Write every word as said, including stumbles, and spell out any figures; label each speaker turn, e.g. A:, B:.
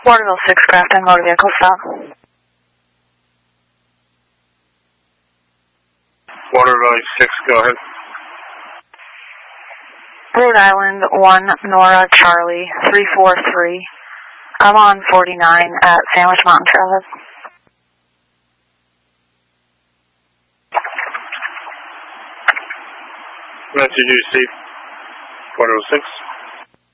A: Waterville six, Grafton, motor vehicle stop.
B: Waterville six, go ahead.
A: Rhode Island one, Nora, Charlie, three four three. I'm on forty-nine at Sandwich Mountain Trailhead.
B: Message you received. Waterville six.